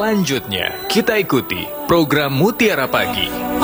Selanjutnya, kita ikuti program Mutiara Pagi.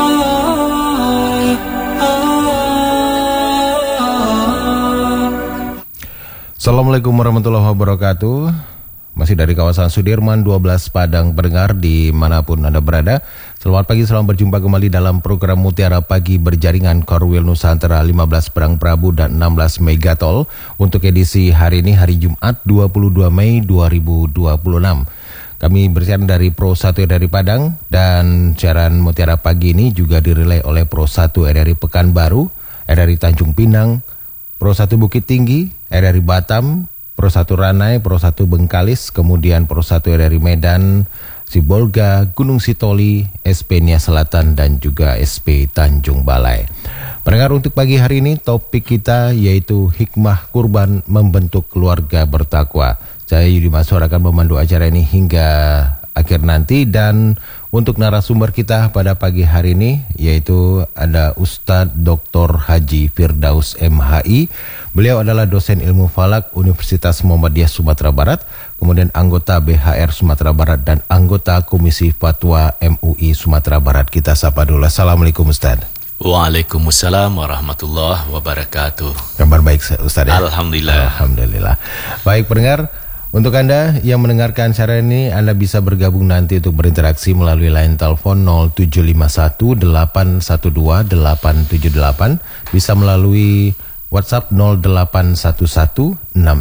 Assalamualaikum warahmatullahi wabarakatuh. Masih dari kawasan Sudirman 12 Padang pendengar dimanapun Anda berada. Selamat pagi, selamat berjumpa kembali dalam program Mutiara Pagi berjaringan Korwil Nusantara 15 Perang Prabu dan 16 Megatol. Untuk edisi hari ini, hari Jumat 22 Mei 2026. Kami bersiaran dari Pro 1 RRI Padang dan siaran Mutiara Pagi ini juga dirilai oleh Pro 1 RRI Pekanbaru, RRI Tanjung Pinang, Pro 1 Bukit Tinggi, RRI Batam, Pro 1 Ranai, Pro 1 Bengkalis, kemudian Pro 1 RRI Medan, Sibolga, Gunung Sitoli, SP Nia Selatan dan juga SP Tanjung Balai. Pendengar, untuk pagi hari ini topik kita yaitu hikmah kurban membentuk keluarga bertakwa. Saya Yudi Masur akan memandu acara ini hingga akhir nanti, dan untuk narasumber kita pada pagi hari ini yaitu ada Ustadz Dr. Haji Firdaus MHI. Beliau adalah dosen ilmu falak Universitas Muhammadiyah Sumatera Barat, kemudian anggota BHR Sumatera Barat dan anggota Komisi Fatwa MUI Sumatera Barat. Kita sapa dulu. Assalamualaikum Ustadz. Waalaikumsalam warahmatullahi wabarakatuh. Kabar baik Ustadz ya? Alhamdulillah. Alhamdulillah. Baik pendengar, untuk Anda yang mendengarkan acara ini, Anda bisa bergabung nanti untuk berinteraksi melalui line telepon 0751 812 878, bisa melalui WhatsApp 0811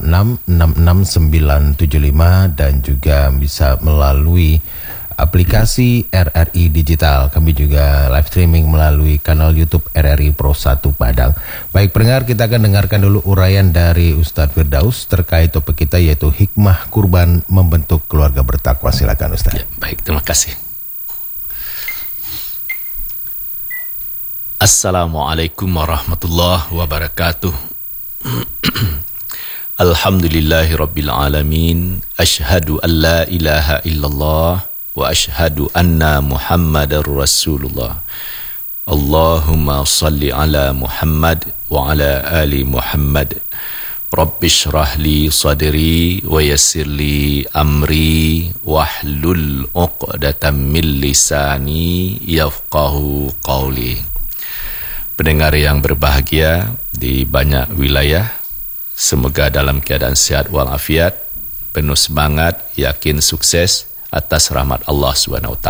66 dan juga bisa melalui aplikasi RRI Digital. Kami juga live streaming melalui kanal YouTube RRI Pro 1 Padang. Baik pendengar, kita akan dengarkan dulu uraian dari Ustadz Firdaus terkait topik kita yaitu hikmah kurban membentuk keluarga bertakwa. Silakan Ustadz. Ya, baik, terima kasih. Assalamualaikum warahmatullahi wabarakatuh. Alhamdulillahirabbil alamin. Asyhadu an la ilaha illallah wa asyhadu anna Muhammadar Rasulullah. Allahumma salli ala Muhammad wa ala ali Muhammad. Rabbi shrah li sadri wa yassir li amri wahlul 'uqdatam min lisani yafqahu qawli. Pendengar yang berbahagia di banyak wilayah, semoga dalam keadaan sehat walafiat, penuh semangat, yakin sukses atas rahmat Allah SWT.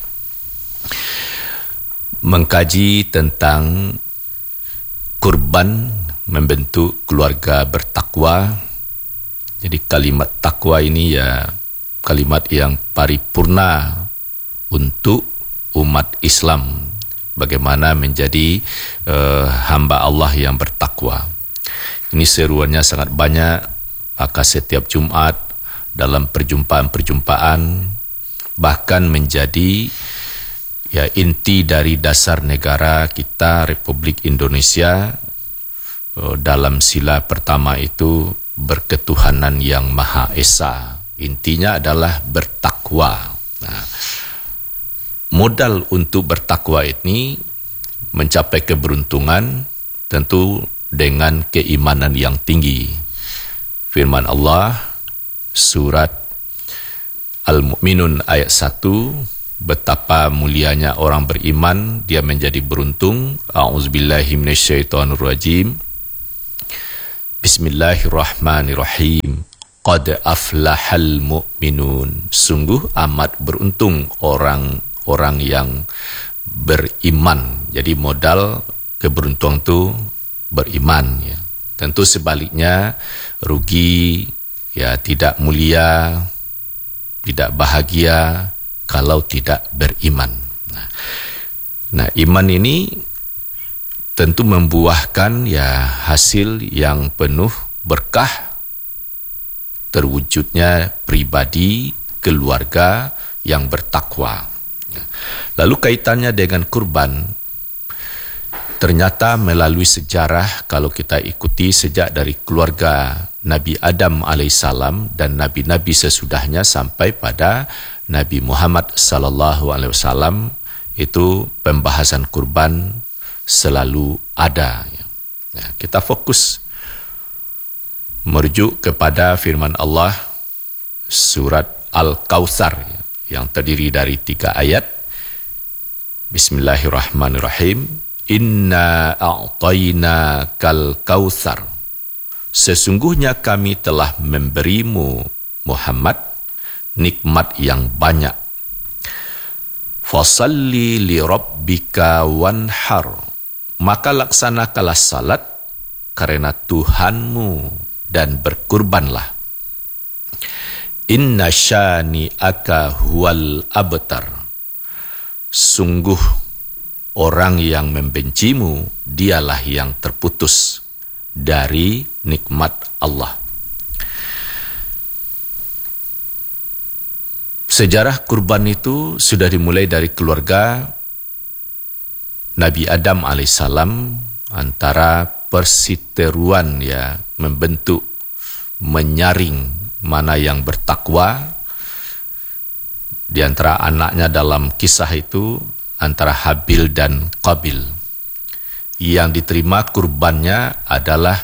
Mengkaji tentang kurban membentuk keluarga bertakwa. Jadi kalimat takwa ini ya kalimat yang paripurna untuk umat Islam. Bagaimana menjadi hamba Allah yang bertakwa. Ini seruannya sangat banyak, maka setiap Jumat dalam perjumpaan-perjumpaan bahkan menjadi ya inti dari dasar negara kita Republik Indonesia. Dalam sila pertama itu berketuhanan yang Maha Esa. Intinya adalah bertakwa. Nah, modal untuk bertakwa ini mencapai keberuntungan tentu dengan keimanan yang tinggi. Firman Allah surat Al-Mu'minun ayat 1, betapa mulianya orang beriman, dia menjadi beruntung. A'udzubillahi minasyaitonirrajim. Bismillahirrahmanirrahim. Qad aflahal mu'minun. Sungguh amat beruntung orang yang beriman. Jadi modal keberuntungan itu beriman ya. Tentu sebaliknya rugi ya, tidak mulia, tidak bahagia kalau tidak beriman. Nah, iman ini tentu membuahkan ya hasil yang penuh berkah, terwujudnya pribadi keluarga yang bertakwa. Lalu kaitannya dengan kurban, ternyata melalui sejarah kalau kita ikuti sejak dari keluarga Nabi Adam alaihissalam dan nabi-nabi sesudahnya sampai pada Nabi Muhammad sallallahu alaihi wasallam, itu pembahasan kurban selalu ada. Nah, kita fokus merujuk kepada firman Allah surat Al-Kautsar, yang terdiri dari 3 ayat. Bismillahirrahmanirrahim. Inna a'tayna kal kautsar. Sesungguhnya kami telah memberimu, Muhammad, nikmat yang banyak. Fasalli li rabbika wanhar. Maka laksanakanlah salat karena Tuhanmu dan berkurbanlah. Inna syani'aka huwal abtar. Sungguh orang yang membencimu dialah yang terputus dari nikmat Allah. Sejarah kurban itu sudah dimulai dari keluarga Nabi Adam alaihissalam, antara persiteruan ya, membentuk, menyaring mana yang bertakwa. Di antara anaknya dalam kisah itu antara Habil dan Qabil. Yang diterima kurbannya adalah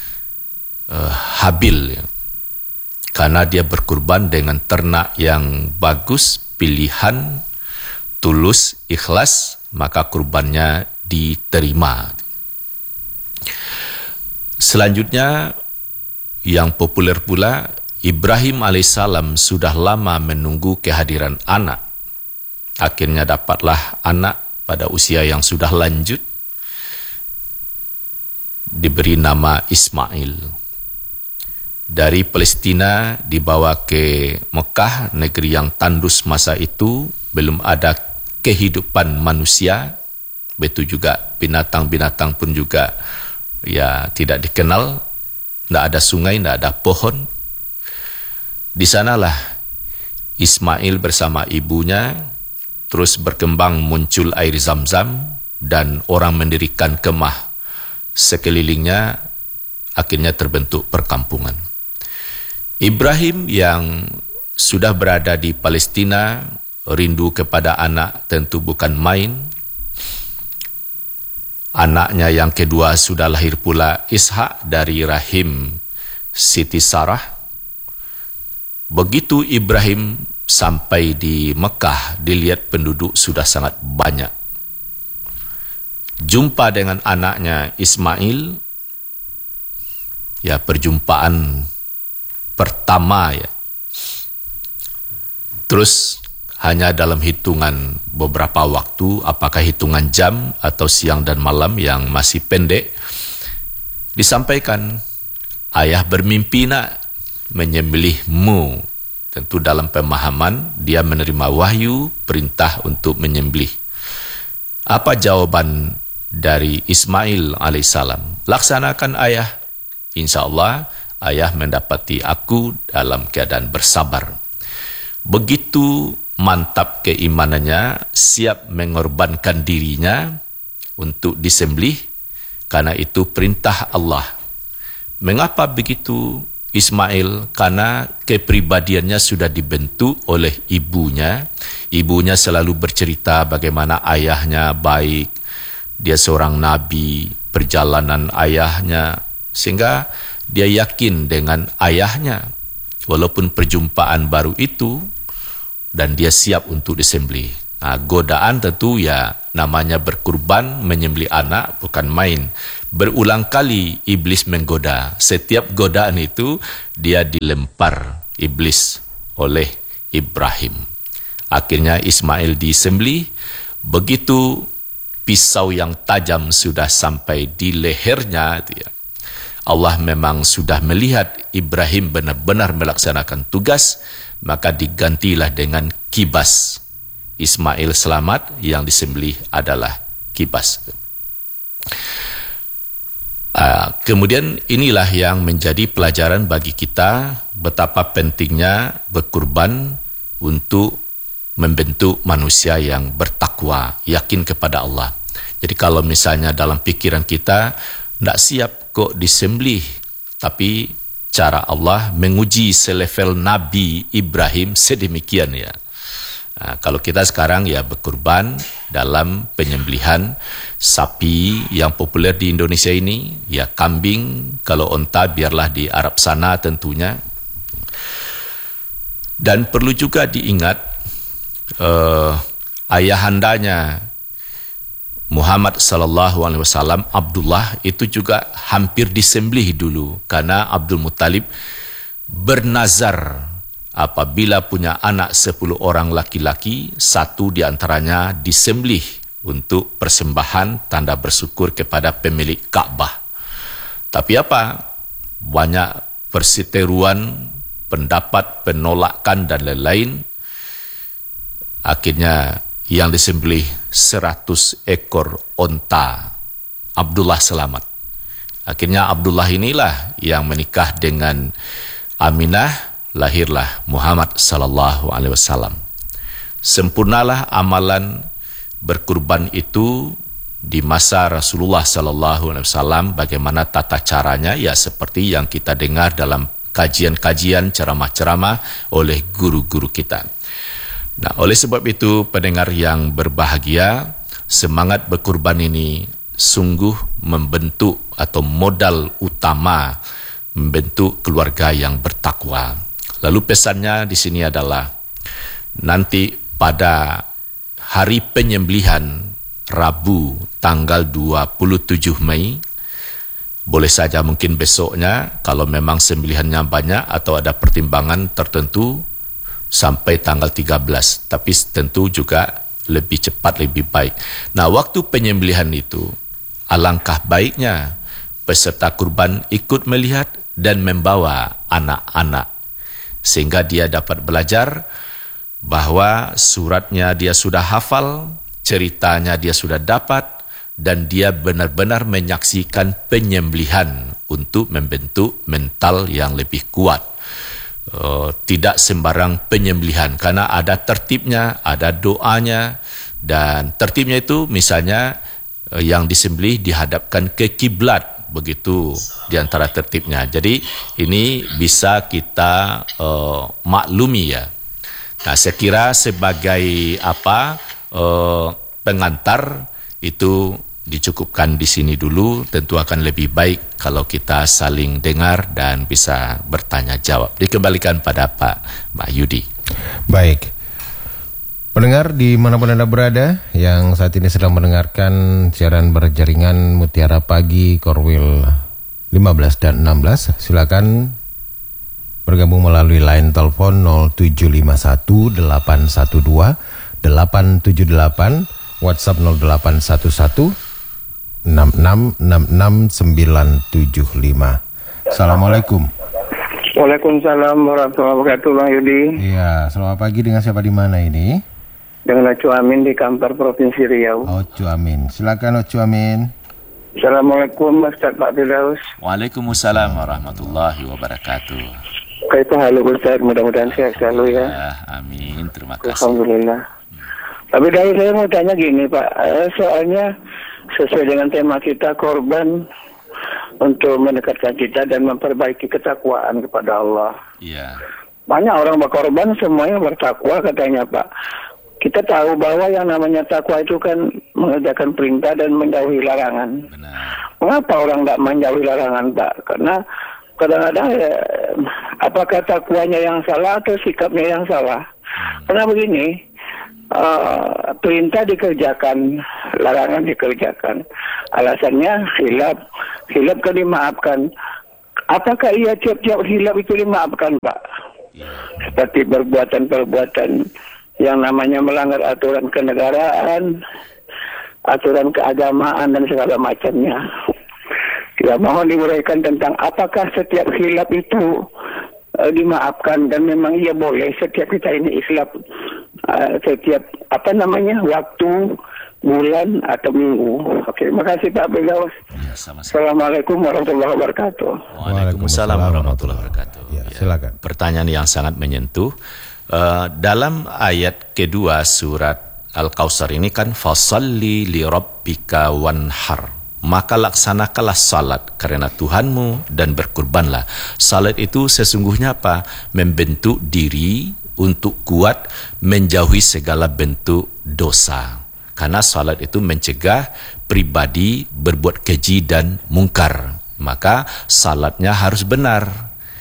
Habil ya. Karena dia berkurban dengan ternak yang bagus, pilihan, tulus, ikhlas, maka kurbannya diterima. Selanjutnya yang populer pula, Ibrahim alaihissalam sudah lama menunggu kehadiran anak. Akhirnya dapatlah anak pada usia yang sudah lanjut, diberi nama Ismail. Dari Palestina dibawa ke Mekah, negeri yang tandus masa itu, belum ada kehidupan manusia, begitu juga binatang-binatang pun juga ya tidak dikenal, tidak ada sungai, tidak ada pohon. Di sanalah Ismail bersama ibunya terus berkembang, muncul air Zam-Zam dan orang mendirikan kemah sekelilingnya, akhirnya terbentuk perkampungan. Ibrahim yang sudah berada di Palestina, rindu kepada anak tentu bukan main. Anaknya yang kedua sudah lahir pula, Ishak, dari rahim Siti Sarah. Begitu Ibrahim sampai di Mekah, dilihat penduduk sudah sangat banyak. Jumpa dengan anaknya Ismail, ya perjumpaan pertama ya. Terus hanya dalam hitungan beberapa waktu, apakah hitungan jam atau siang dan malam yang masih pendek, disampaikan, ayah bermimpi nak menyembelihmu. Tentu dalam pemahaman dia menerima wahyu perintah untuk menyembelih. Apa jawaban dari Ismail alaihissalam? Laksanakan ayah, insya Allah ayah mendapati aku dalam keadaan bersabar. Begitu mantap keimanannya, siap mengorbankan dirinya untuk disembelih, karena itu perintah Allah. Mengapa begitu Ismail? Karena kepribadiannya sudah dibentuk oleh ibunya. Ibunya selalu bercerita bagaimana ayahnya baik, dia seorang nabi, perjalanan ayahnya, sehingga dia yakin dengan ayahnya walaupun perjumpaan baru itu, dan dia siap untuk disembelih. Nah, godaan tentu ya namanya berkurban, menyembelih anak bukan main. Berulang kali iblis menggoda. Setiap godaan itu dia dilempar iblis oleh Ibrahim. Akhirnya Ismail disembelih. Begitu pisau yang tajam sudah sampai di lehernya, Allah memang sudah melihat Ibrahim benar-benar melaksanakan tugas, maka digantilah dengan kibas. Ismail selamat, yang disembelih adalah kibas. Kemudian inilah yang menjadi pelajaran bagi kita, betapa pentingnya berkurban untuk membentuk manusia yang bertakwa, yakin kepada Allah. Jadi kalau misalnya dalam pikiran kita tidak siap kok disembelih, tapi cara Allah menguji selevel Nabi Ibrahim sedemikian ya. Nah, kalau kita sekarang ya berkurban dalam penyembelihan sapi yang populer di Indonesia ini, ya kambing, kalau onta biarlah di Arab sana tentunya. Dan perlu juga diingat ayahandanya Muhammad sallallahu alaihi wasallam, Abdullah, itu juga hampir disembelih dulu karena Abdul Muttalib bernazar apabila punya anak 10 orang laki-laki, satu di antaranya disembelih untuk persembahan tanda bersyukur kepada pemilik Ka'bah. Tapi apa? Banyak perseteruan, pendapat, penolakan dan lain-lain. Akhirnya yang disembelih 100 ekor onta. Abdullah selamat. Akhirnya Abdullah inilah yang menikah dengan Aminah, lahirlah Muhammad sallallahu alaihi wasallam. Sempurnalah amalan berkurban itu di masa Rasulullah sallallahu alaihi wasallam. Bagaimana tata caranya? Ya seperti yang kita dengar dalam kajian-kajian, ceramah-ceramah oleh guru-guru kita. Nah, oleh sebab itu pendengar yang berbahagia, semangat berkurban ini sungguh membentuk atau modal utama membentuk keluarga yang bertakwa. Lalu pesannya di sini adalah nanti pada hari penyembelihan Rabu tanggal 27 Mei, boleh saja mungkin besoknya kalau memang sembelihannya banyak atau ada pertimbangan tertentu sampai tanggal 13, tapi tentu juga lebih cepat lebih baik. Nah, waktu penyembelihan itu alangkah baiknya peserta kurban ikut melihat dan membawa anak-anak sehingga dia dapat belajar bahwa suratnya dia sudah hafal, ceritanya dia sudah dapat, dan dia benar-benar menyaksikan penyembelihan untuk membentuk mental yang lebih kuat. Tidak sembarang penyembelihan karena ada tertibnya, ada doanya, dan tertibnya itu misalnya yang disembelih dihadapkan ke kiblat, begitu di antara tertibnya. Jadi ini bisa kita maklumi ya. Nah, saya kira sebagai pengantar itu dicukupkan di sini dulu. Tentu akan lebih baik kalau kita saling dengar dan bisa bertanya jawab. Dikembalikan pada Pak Yudi. Baik. Pendengar dimanapun Anda berada yang saat ini sedang mendengarkan siaran berjaringan Mutiara Pagi Korwil 15 dan 16, silakan bergabung melalui line telepon 0751 812 878, WhatsApp 0811 6666 975. Assalamualaikum. Waalaikumsalam warahmatullahi wabarakatuh, Bang Yudi. Iya, selamat pagi. Dengan siapa di mana ini? Dengan Ocu Amin di Kampar, Provinsi Riau. Ocu Amin. Silakan Ocu Amin. Assalamualaikum Ustaz Pak Firdaus. Waalaikumsalam warahmatullahi wabarakatuh. Kaitu halo Ustaz, mudah-mudahan sehat selalu ya. Amin, terima kasih. Alhamdulillah. Tapi dari saya mau tanya gini Pak, soalnya sesuai dengan tema kita korban untuk mendekatkan kita dan memperbaiki ketakwaan kepada Allah. Iya. Banyak orang berkorban semuanya bertakwa katanya Pak. Kita tahu bahwa yang namanya takwa itu kan mengerjakan perintah dan menjauhi larangan. Benar. Mengapa orang tidak menjauhi larangan Pak? Karena kadang-kadang apakah takwanya yang salah atau sikapnya yang salah? Karena begini, perintah dikerjakan, larangan dikerjakan. Alasannya hilap kan dimaafkan. Apakah ia tiap-tiap hilap itu dimaafkan Pak? Seperti perbuatan-perbuatan yang namanya melanggar aturan kenegaraan, aturan keagamaan dan segala macamnya. Ya, mohon diuraikan tentang apakah setiap hilap itu dimaafkan dan memang ia boleh setiap kita ini hilap setiap waktu, bulan atau minggu. Oke, terima kasih Pak Firdaus. Ya, sama-sama. Assalamualaikum warahmatullahi wabarakatuh. Waalaikumsalam warahmatullahi wabarakatuh. Ya, silakan. Pertanyaan yang sangat menyentuh. Dalam ayat kedua surat Al-Kautsar ini kan fasalli li rabbika wanhar, maka laksanakanlah salat karena Tuhanmu dan berkurbanlah. Salat itu sesungguhnya apa? Membentuk diri untuk kuat menjauhi segala bentuk dosa. Karena salat itu mencegah pribadi berbuat keji dan mungkar. Maka salatnya harus benar.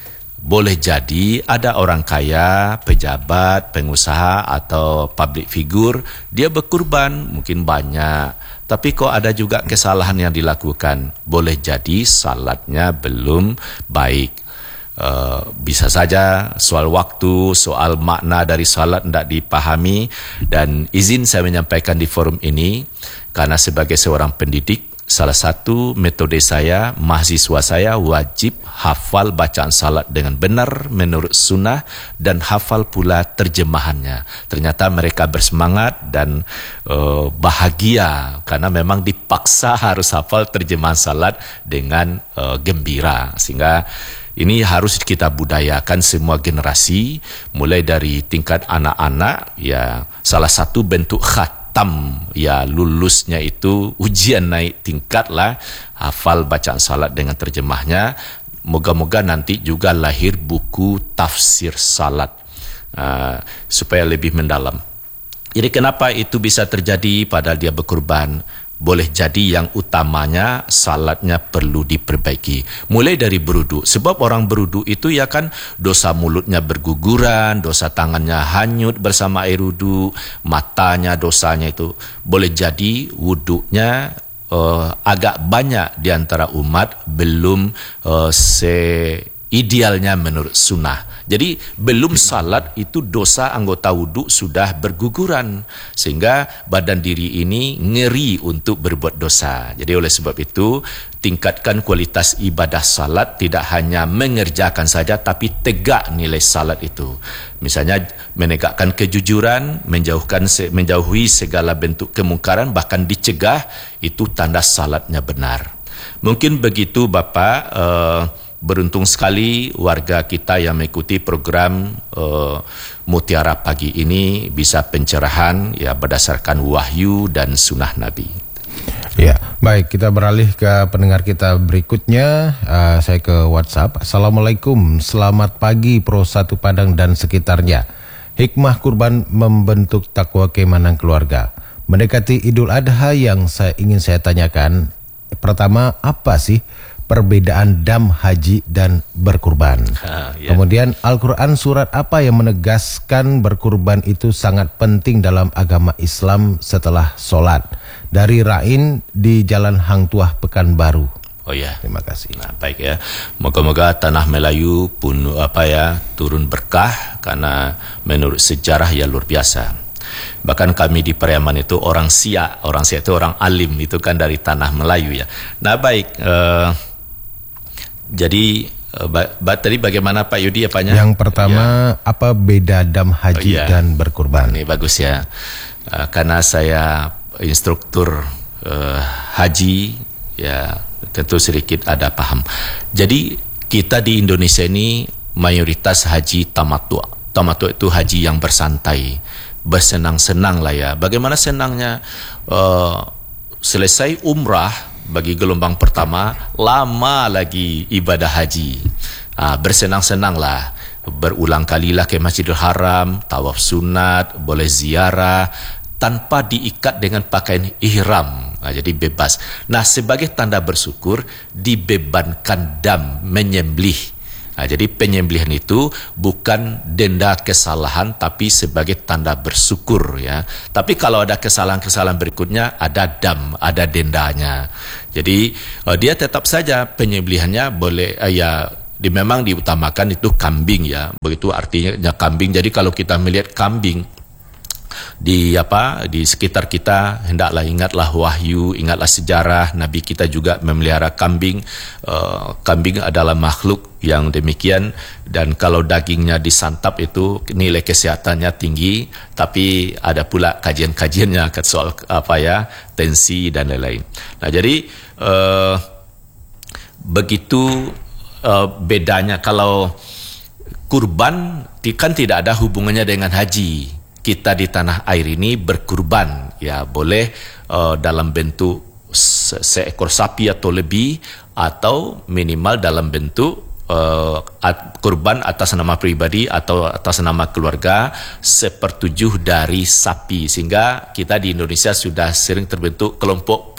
boleh jadi ada orang kaya, pejabat, pengusaha atau public figure, dia berkurban mungkin banyak. Tapi kok ada juga kesalahan yang dilakukan. Boleh jadi salatnya belum baik. Bisa saja soal waktu, soal makna dari salat tidak dipahami. Dan izin saya menyampaikan di forum ini, karena sebagai seorang pendidik, salah satu metode saya, mahasiswa saya wajib hafal bacaan salat dengan benar menurut sunnah dan hafal pula terjemahannya. Ternyata mereka bersemangat dan bahagia karena memang dipaksa harus hafal terjemahan salat dengan gembira. Sehingga ini harus kita budayakan semua generasi, mulai dari tingkat anak-anak, ya salah satu bentuk ya lulusnya itu ujian naik tingkat lah, hafal bacaan salat dengan terjemahnya. Moga-moga nanti juga lahir buku tafsir salat supaya lebih mendalam. Jadi kenapa itu bisa terjadi padahal dia berkurban? Boleh jadi yang utamanya salatnya perlu diperbaiki. Mulai dari berwudu. Sebab orang berwudu itu ya kan dosa mulutnya berguguran, dosa tangannya hanyut bersama air wudu, matanya dosanya itu. Boleh jadi wudunya agak banyak di antara umat belum idealnya menurut sunnah. Jadi belum salat itu dosa anggota wudhu sudah berguguran, sehingga badan diri ini ngeri untuk berbuat dosa. Jadi oleh sebab itu tingkatkan kualitas ibadah salat, tidak hanya mengerjakan saja tapi tegak nilai salat itu. Misalnya menegakkan kejujuran, menjauhi segala bentuk kemungkaran, bahkan dicegah, itu tanda salatnya benar. Mungkin begitu Bapak. Beruntung sekali warga kita yang mengikuti program Mutiara Pagi ini bisa pencerahan ya berdasarkan wahyu dan sunnah Nabi. Ya, baik, kita beralih ke pendengar kita berikutnya. Saya ke WhatsApp. Assalamualaikum, selamat pagi Pro 1 Padang dan sekitarnya. Hikmah kurban membentuk takwa keimanan keluarga. Mendekati Idul Adha yang ingin saya tanyakan, pertama, apa sih perbedaan dam haji dan berkurban? Kemudian Al-Quran surat apa yang menegaskan berkurban itu sangat penting dalam agama Islam setelah sholat? Dari Rain di Jalan Hang Tuah Pekanbaru. Oh ya, terima kasih. Nah, baik ya. Moga-moga tanah Melayu pun turun berkah, karena menurut sejarah ya luar biasa. Bahkan kami di Pariaman itu orang Siak itu orang alim, itu kan dari tanah Melayu ya. Nah baik. Jadi tadi bagaimana Pak Yudi apanya? Yang pertama, apa beda dam haji dan berkurban? Ini bagus ya. Karena saya instruktur haji, ya tentu sedikit ada paham. Jadi kita di Indonesia ini mayoritas haji tamattu. Tamattu itu haji yang bersantai, bersenang-senang lah ya. Bagaimana senangnya? Selesai umrah, bagi gelombang pertama, lama lagi ibadah haji. Bersenang-senanglah, berulang kalilah ke Masjidil Haram, tawaf sunat, boleh ziarah, tanpa diikat dengan pakaian ihram. Jadi bebas. Nah, sebagai tanda bersyukur, dibebankan dam, menyembelih. Jadi penyembelihan itu bukan denda kesalahan, tapi sebagai tanda bersyukur ya. Tapi kalau ada kesalahan-kesalahan berikutnya, ada dam, ada dendanya. Jadi dia tetap saja penyembelihannya boleh memang diutamakan itu kambing ya. Begitu artinya kambing. Jadi kalau kita melihat kambing di sekitar kita, hendaklah ingatlah wahyu, ingatlah sejarah. Nabi kita juga memelihara kambing. Kambing adalah makhluk yang demikian, dan kalau dagingnya disantap itu nilai kesehatannya tinggi. Tapi ada pula kajian-kajiannya soal tensi dan lain-lain. Nah jadi begitu bedanya. Kalau kurban kan tidak ada hubungannya dengan haji. Kita di tanah air ini berkurban, ya boleh dalam bentuk seekor sapi atau lebih, atau minimal dalam bentuk kurban atas nama pribadi atau atas nama keluarga 1/7 dari sapi. Sehingga kita di Indonesia sudah sering terbentuk kelompok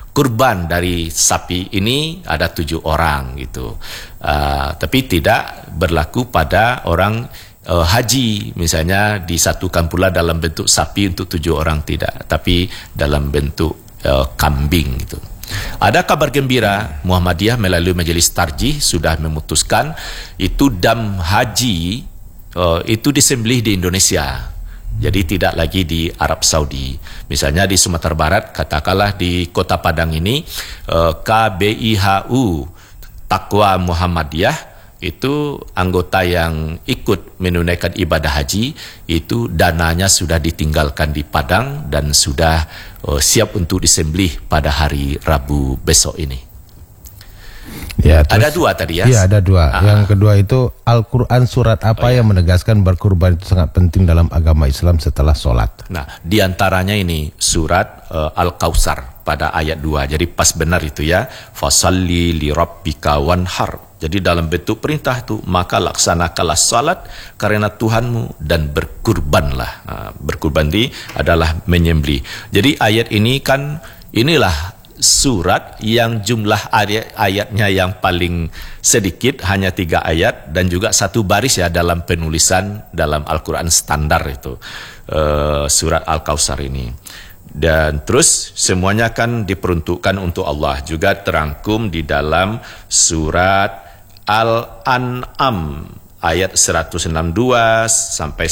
kurban dari sapi ini ada 7 orang gitu. Tapi tidak berlaku pada orang haji, misalnya disatukan pula dalam bentuk sapi untuk 7 orang, tidak, tapi dalam bentuk kambing gitu. Ada kabar gembira, Muhammadiyah melalui Majelis Tarjih sudah memutuskan itu dam haji itu disembelih di Indonesia. Jadi tidak lagi di Arab Saudi. Misalnya di Sumatera Barat, katakanlah di Kota Padang ini, KBIHU Taqwa Muhammadiyah, itu anggota yang ikut menunaikan ibadah haji, itu dananya sudah ditinggalkan di Padang dan sudah siap untuk disembelih pada hari Rabu besok ini. Ya, terus, ada 2 tadi ya? Iya, ada 2. Yang kedua itu Al-Quran surat apa yang menegaskan berkurban itu sangat penting dalam agama Islam setelah sholat? Nah, diantaranya ini surat Al-Kautsar pada ayat 2. Jadi pas benar itu ya. Fasalli li rabbika wanhar. Jadi dalam bentuk perintah itu, maka laksanakanlah salat karena Tuhanmu dan berkurbanlah. Berkurban ini adalah menyembelih. Jadi ayat ini kan, inilah surat yang jumlah ayatnya yang paling sedikit, hanya 3 ayat, dan juga 1 baris ya dalam penulisan dalam Al-Quran standar itu, surat Al-Kautsar ini. Dan terus semuanya kan diperuntukkan untuk Allah, juga terangkum di dalam surat Al-An'am ayat 162 sampai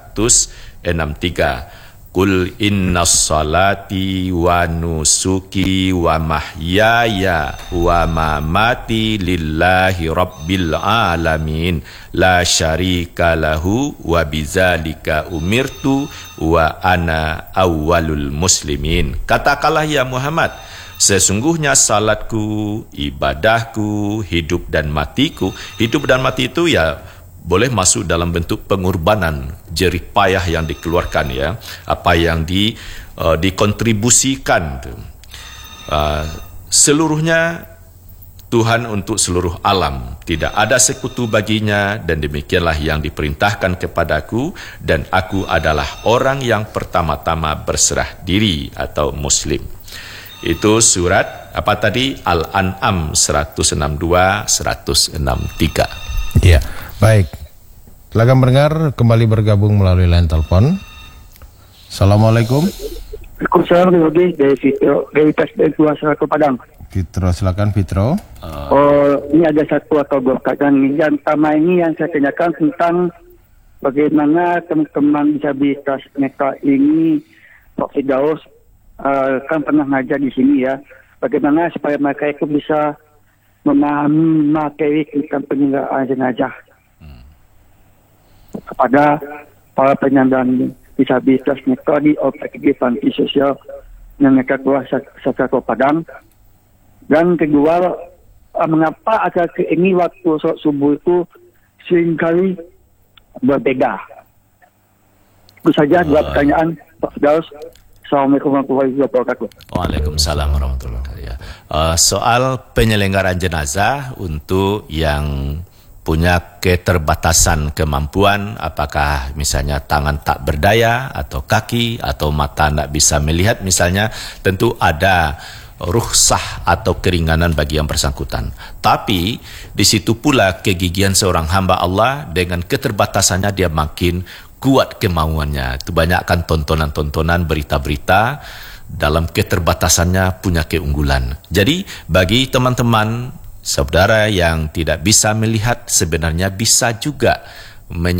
163. Qul inna salati wa nusuki wa mahyaya wa mamati lillahi rabbil alamin la syarika lahu wa bizalika umirtu wa ana awwalul muslimin. Katakanlah ya Muhammad, sesungguhnya salatku, ibadahku, hidup dan matiku. Hidup dan mati itu ya boleh masuk dalam bentuk pengorbanan, jerih payah yang dikeluarkan ya, apa yang dikontribusikan seluruhnya Tuhan untuk seluruh alam, tidak ada sekutu baginya, dan demikianlah yang diperintahkan kepadaku, dan aku adalah orang yang pertama-tama berserah diri atau muslim. Itu surat apa tadi? Al-An'am 162 163. Iya. Baik, silakan mendengar kembali bergabung melalui line telepon. Assalamualaikum. Waalaikumsalam, dari Fitro, dari Tasbih Kuasa Padang. Fitro, silakan Fitro. Ini ada 1 atau 2 pertanyaan. Yang pertama ini yang saya tanyakan tentang bagaimana teman-teman disabilitas mereka ini, Pak Firdaus kan pernah ngajar di sini ya. Bagaimana supaya mereka itu bisa memahami materi tentang penyelenggaraan jenazah kepada para penyandang disabilitas mereka di OPD Panti Sosial yang mereka keluar secara Padang. Dan kedua, mengapa akhir ini waktu sholat subuh itu seringkali berbeda? Itu saja 2 pertanyaan Pak Firdaus. Assalamualaikum warahmatullahi wabarakatuh. Waalaikumsalam warahmatullahi wabarakatuh. Soal penyelenggaraan jenazah untuk yang punya keterbatasan kemampuan, apakah misalnya tangan tak berdaya atau kaki atau mata tak bisa melihat misalnya, tentu ada rukhsah atau keringanan bagi yang bersangkutan. Tapi di situ pula kegigihan seorang hamba Allah, dengan keterbatasannya dia makin kuat kemauannya. Itu banyakkan tontonan-tontonan berita-berita dalam keterbatasannya punya keunggulan. Jadi bagi teman-teman saudara yang tidak bisa melihat, sebenarnya bisa juga